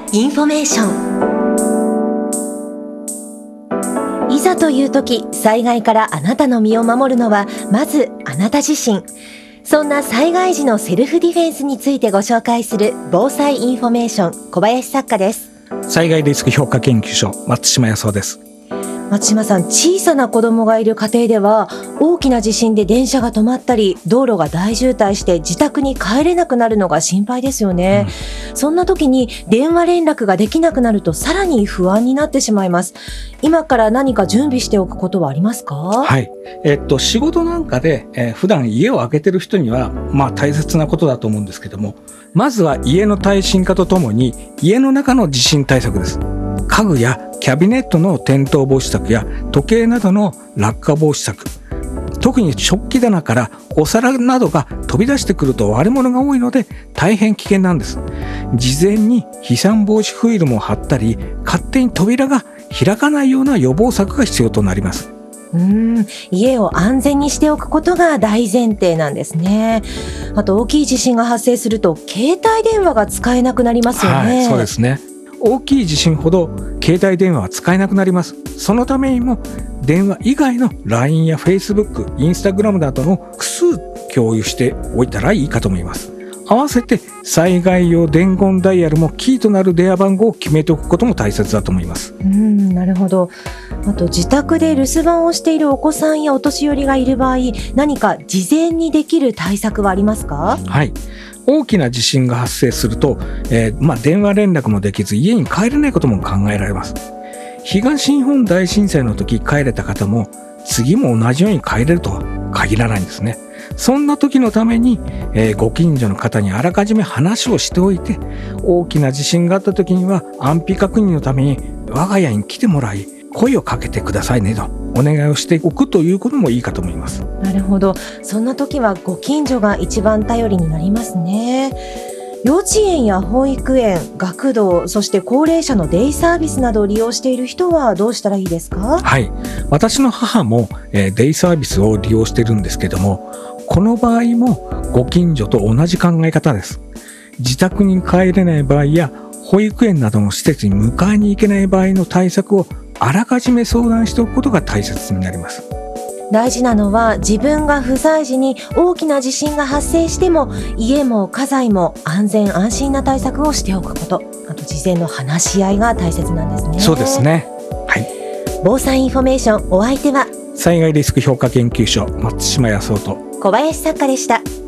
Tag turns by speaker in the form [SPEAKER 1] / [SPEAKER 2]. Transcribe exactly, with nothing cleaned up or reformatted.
[SPEAKER 1] インフォメーション。いざという時、災害からあなたの身を守るのはまずあなた自身。そんな災害時のセルフディフェンスについてご紹介する防災インフォメーション、小林作家です。
[SPEAKER 2] 災害リスク評価研究所、松島康夫です。
[SPEAKER 1] 松島さん、小さな子供がいる家庭では大きな地震で電車が止まったり道路が大渋滞して自宅に帰れなくなるのが心配ですよね、うん、そんな時に電話連絡ができなくなるとさらに不安になってしまいます。今から何か準備しておくことはありますか？
[SPEAKER 2] はい、えっと仕事なんかで、えー、普段家を空けてる人にはまあ大切なことだと思うんですけども、まずは家の耐震化とともに家の中の地震対策です。家具やキャビネットの転倒防止策や時計などの落下防止策、特に食器棚からお皿などが飛び出してくると割れ物が多いので大変危険なんです。事前に飛散防止フィルムを貼ったり、勝手に扉が開かないような予防策が必要となります。
[SPEAKER 1] うーん、家を安全にしておくことが大前提なんですね。あと大きい地震が発生すると携帯電話が使えなくなりますよね。
[SPEAKER 2] はい、そうですね。大きい地震ほど携帯電話は使えなくなります。そのためにも電話以外の ライン や Facebook、インスタグラム などの複数共有しておいたらいいかと思います。合わせて災害用伝言ダイヤルもキーとなる電話番号を決めておくことも大切だと思います。
[SPEAKER 1] うん、なるほど。あと自宅で留守番をしているお子さんやお年寄りがいる場合、何か事前にできる対策はありますか？
[SPEAKER 2] はい、大きな地震が発生すると、えーまあ、電話連絡もできず家に帰れないことも考えられます。東日本大震災の時帰れた方も次も同じように帰れるとは限らないんですね。そんな時のために、えー、ご近所の方にあらかじめ話をしておいて、大きな地震があった時には安否確認のために我が家に来てもらい声をかけてくださいねとお願いをしておくということもいいかと思います。
[SPEAKER 1] なるほど。そんな時はご近所が一番頼りになりますね。幼稚園や保育園、学童、そして高齢者のデイサービスなどを利用している人はどうしたらいいですか？
[SPEAKER 2] はい、私の母も、えー、デイサービスを利用しているんですけども、この場合もご近所と同じ考え方です。自宅に帰れない場合や保育園などの施設に迎えに行けない場合の対策をあらかじめ相談しておくことが大切になります。
[SPEAKER 1] 大事なのは自分が不在時に大きな地震が発生しても家も家財も安全安心な対策をしておくこと、あと事前の話し合いが大切なんですね。
[SPEAKER 2] そうですね。はい。
[SPEAKER 1] 防災インフォメーション、お相手は
[SPEAKER 2] 災害リスク評価研究所松島康夫と
[SPEAKER 1] 小林作家でした。